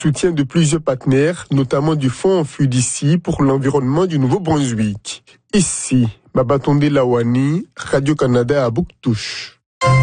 soutien de plusieurs partenaires, notamment du Fonds FUDICI pour l'environnement du Nouveau-Brunswick. Ici, Babatonde Lawani, Radio-Canada à Bouctouche.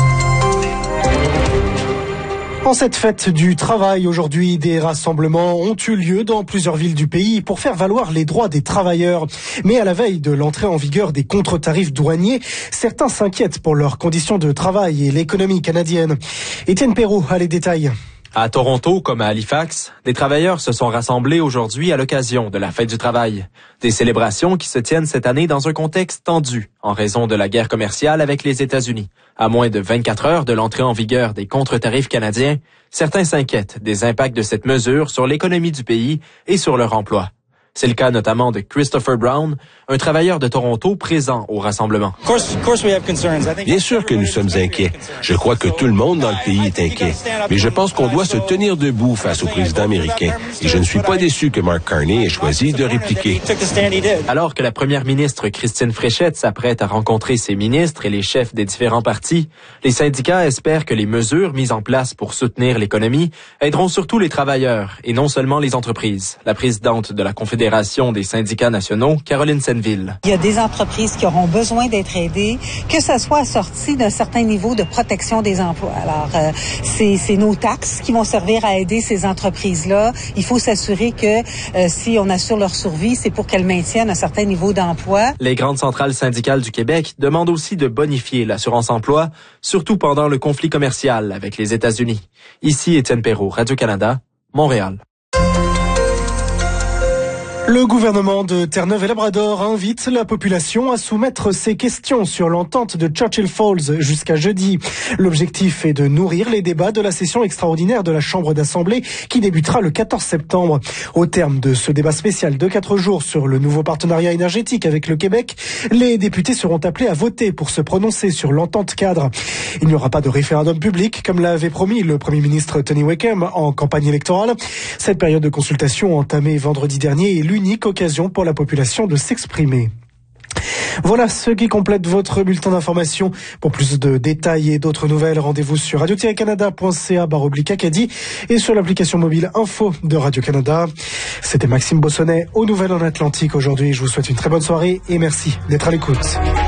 En cette fête du travail, aujourd'hui, des rassemblements ont eu lieu dans plusieurs villes du pays pour faire valoir les droits des travailleurs. Mais à la veille de l'entrée en vigueur des contre-tarifs douaniers, certains s'inquiètent pour leurs conditions de travail et l'économie canadienne. Étienne Perrault a les détails. À Toronto, comme à Halifax, des travailleurs se sont rassemblés aujourd'hui à l'occasion de la fête du travail. Des célébrations qui se tiennent cette année dans un contexte tendu en raison de la guerre commerciale avec les États-Unis. À moins de 24 heures de l'entrée en vigueur des contre-tarifs canadiens, certains s'inquiètent des impacts de cette mesure sur l'économie du pays et sur leur emploi. C'est le cas notamment de Christopher Brown, un travailleur de Toronto présent au rassemblement. Bien sûr que nous sommes inquiets. Je crois que tout le monde dans le pays est inquiet. Mais je pense qu'on doit se tenir debout face au président américain. Et je ne suis pas déçu que Mark Carney ait choisi de répliquer. Alors que la première ministre Christine Fréchette s'apprête à rencontrer ses ministres et les chefs des différents partis, les syndicats espèrent que les mesures mises en place pour soutenir l'économie aideront surtout les travailleurs et non seulement les entreprises. La présidente de la Confédération des syndicats nationaux, Caroline Senneville. Il y a des entreprises qui auront besoin d'être aidées, que ce soit assorti d'un certain niveau de protection des emplois. Alors, c'est nos taxes qui vont servir à aider ces entreprises-là. Il faut s'assurer que si on assure leur survie, c'est pour qu'elles maintiennent un certain niveau d'emploi. Les grandes centrales syndicales du Québec demandent aussi de bonifier l'assurance-emploi, surtout pendant le conflit commercial avec les États-Unis. Ici, Étienne Perrault, Radio-Canada, Montréal. Le gouvernement de Terre-Neuve-et-Labrador invite la population à soumettre ses questions sur l'entente de Churchill Falls jusqu'à jeudi. L'objectif est de nourrir les débats de la session extraordinaire de la Chambre d'Assemblée qui débutera le 14 septembre. Au terme de ce débat spécial de 4 jours sur le nouveau partenariat énergétique avec le Québec, les députés seront appelés à voter pour se prononcer sur l'entente cadre. Il n'y aura pas de référendum public, comme l'avait promis le Premier ministre Tony Wickham en campagne électorale. Cette période de consultation entamée vendredi dernier est l'unique occasion pour la population de s'exprimer. Voilà ce qui complète votre bulletin d'information. Pour plus de détails et d'autres nouvelles, rendez-vous sur radio-canada.ca/Acadie et sur l'application mobile Info de Radio-Canada. C'était Maxime Bossonnet aux Nouvelles en Atlantique aujourd'hui. Je vous souhaite une très bonne soirée et merci d'être à l'écoute.